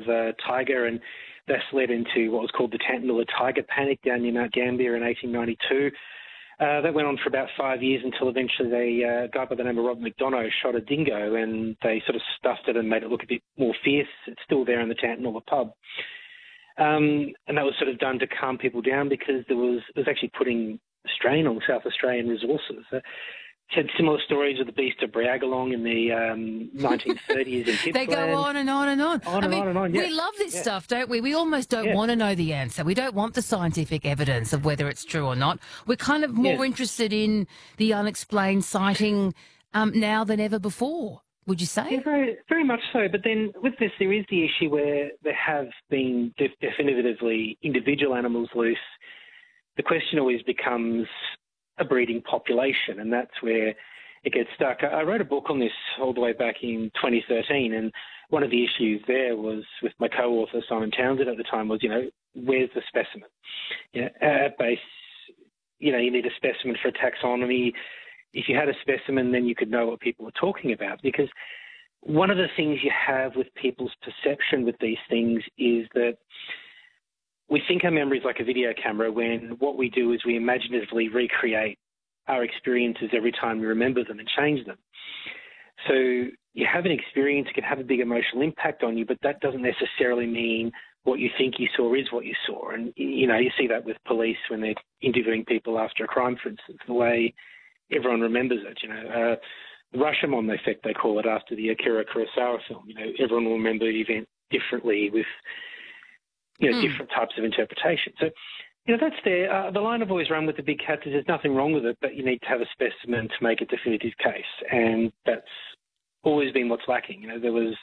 tiger, and that's led into what was called the Tantanoola tiger panic down near Mount Gambier in 1892. That went on for about 5 years until eventually a guy by the name of Rob McDonough shot a dingo, and they sort of stuffed it and made it look a bit more fierce. It's still there in the Tantanoola pub. And that was sort of done to calm people down because it was actually putting a strain on South Australian resources. Had similar stories with the beast of Briagalong in the 1930s in Gippsland. They go on and on and on. On and on, yeah. We love this stuff, don't we? We almost don't want to know the answer. We don't want the scientific evidence of whether it's true or not. We're kind of more interested in the unexplained sighting now than ever before, would you say? Yeah, very, very much so. But then with this, there is the issue where there have been definitively individual animals loose. The question always becomes a breeding population, and that's where it gets stuck. I wrote a book on this all the way back in 2013, and one of the issues there was with my co-author Simon Townsend at the time was, where's the specimen? At base, you need a specimen for a taxonomy. If you had a specimen, then you could know what people were talking about, because one of the things you have with people's perception with these things is that we think our memory is like a video camera, when what we do is we imaginatively recreate our experiences every time we remember them and change them. So you have an experience, it can have a big emotional impact on you, but that doesn't necessarily mean what you think you saw is what you saw. And, you see that with police when they're interviewing people after a crime, for instance, the way everyone remembers it. The Rashomon effect, they call it, after the Akira Kurosawa film. Everyone will remember the event differently with different types of interpretation. So, that's there. The line I've always run with the big cats is there's nothing wrong with it, but you need to have a specimen to make a definitive case. And that's always been what's lacking. There was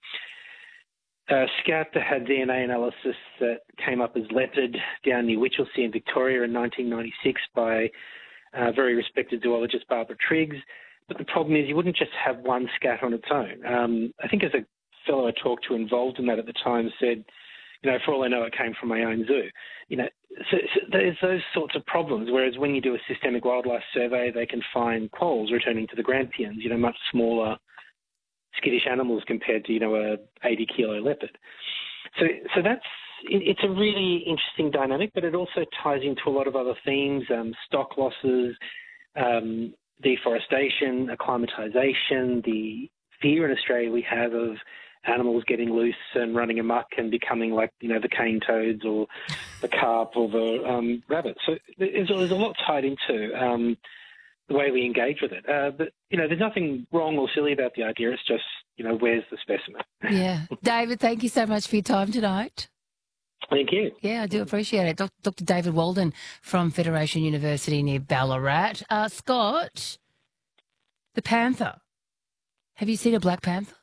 a scat that had DNA analysis that came up as leopard down near Winchelsea in Victoria in 1996 by very respected zoologist Barbara Triggs. But the problem is you wouldn't just have one scat on its own. I think as a fellow I talked to involved in that at the time said, for all I know, it came from my own zoo. So there's those sorts of problems, whereas when you do a systemic wildlife survey, they can find quolls returning to the Grampians, much smaller, skittish animals compared to, a 80-kilo leopard. So it's a really interesting dynamic, but it also ties into a lot of other themes, stock losses, deforestation, acclimatisation, the fear in Australia we have of animals getting loose and running amok and becoming like, the cane toads or the carp or the rabbit. So there's a lot tied into the way we engage with it. But, there's nothing wrong or silly about the idea. It's just, where's the specimen? Yeah. David, thank you so much for your time tonight. Thank you. Yeah, I do appreciate it. Dr. David Walden from Federation University near Ballarat. Scott, the panther. Have you seen a black panther?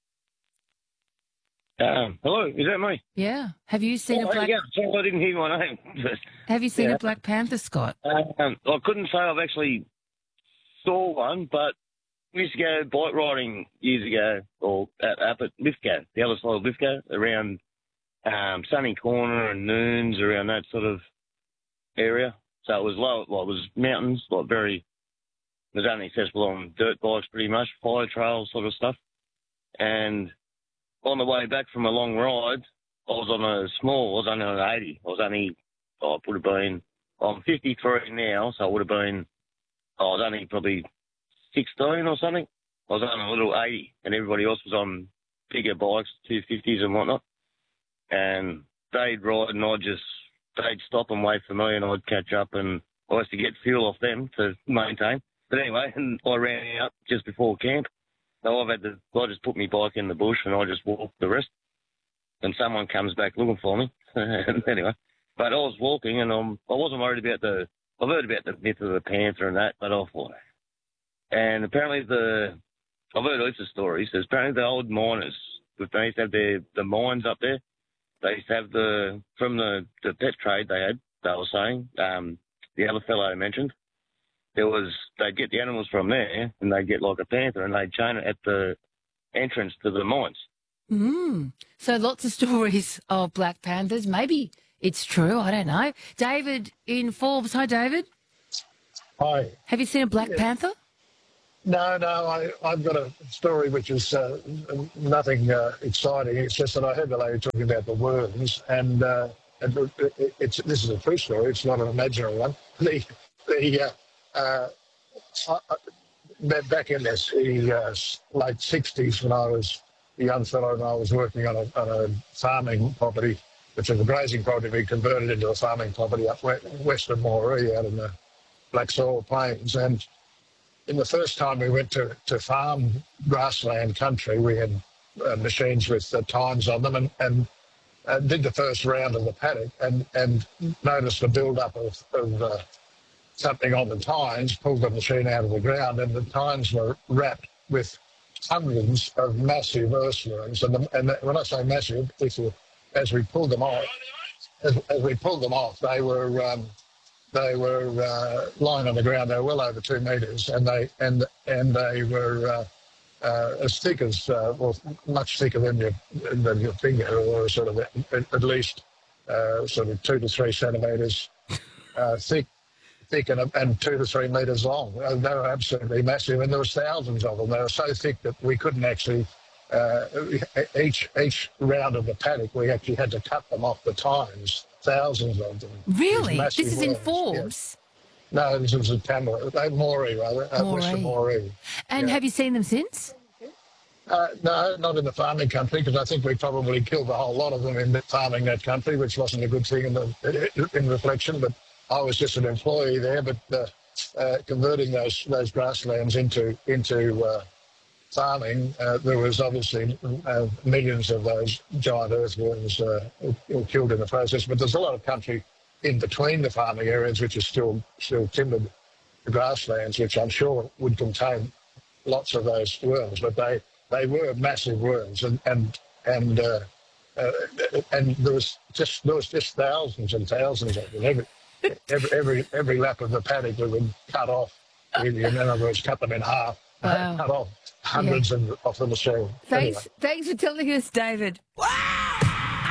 Hello, is that me? Yeah. Have you seen a black... Yeah, sorry, I didn't hear my name. Have you seen a black panther, Scott? I couldn't say I've actually saw one, but we used to go bike riding years ago, or up at Lithgow, the other side of Lithgow, around Sunny Corner and Noons, around that sort of area. So it was low, it was mountains, it was only accessible on dirt bikes pretty much, fire trails sort of stuff. And on the way back from a long ride, I was only on an 80. I'm 53 now, so I would have been, I was only probably 16 or something. I was on a little 80, and everybody else was on bigger bikes, 250s and whatnot. And they'd ride, and they'd stop and wait for me, and I'd catch up, and I used to get fuel off them to maintain. But anyway, and I ran out just before camp. So I just put my bike in the bush and I just walked the rest. And someone comes back looking for me. Anyway, but I was walking and I wasn't worried about I've heard about the myth of the panther and that, but I thought. And apparently I've heard lots of stories. There's apparently the old miners, they used to have the mines up there. They used to have from the pet trade they were saying, the other fellow I mentioned, they'd get the animals from there and they'd get like a panther and they'd chain it at the entrance to the mines. So lots of stories of black panthers. Maybe it's true. I don't know. David in Forbes. Hi, David. Hi. Have you seen a black panther? No, I've got a story which is nothing exciting. It's just that I heard the lady talking about the worms, and this is a true story. It's not an imaginary one. The back in the late 60s, when I was a young fellow and I was working on a farming property, which was a grazing property, we converted into a farming property up western Moree out in the Black Soil Plains. And in the first time we went to farm grassland country, we had machines with tines on them and did the first round of the paddock and noticed a build-up of something on the tines, pulled the machine out of the ground, and the tines were wrapped with hundreds of massive earthworms. And when I say massive, as we pulled them off, they were lying on the ground. They were well over 2 metres, and they were as thick as, much thicker than your finger, or sort of at least sort of 2 to 3 centimetres thick and 2 to 3 metres long. They were absolutely massive, and there was thousands of them. They were so thick that we couldn't actually, each round of the paddock, we actually had to cut them off the tines, thousands of them. Really? This is in Forbes? Yeah. No, this was in Tamworth, Moree rather, Western Moree. And have you seen them since? No, not in the farming country, because I think we probably killed a whole lot of them in farming that country, which wasn't a good thing in reflection, but I was just an employee there, but converting those grasslands into farming, there was obviously millions of those giant earthworms killed in the process. But there's a lot of country in between the farming areas which is still timbered grasslands, which I'm sure would contain lots of those worms. But they were massive worms, and there was just thousands and thousands of them. Every lap of the paddock we would cut off, in other words, cut them in half, cut off hundreds of the machine. Thanks for telling us, David. Wow!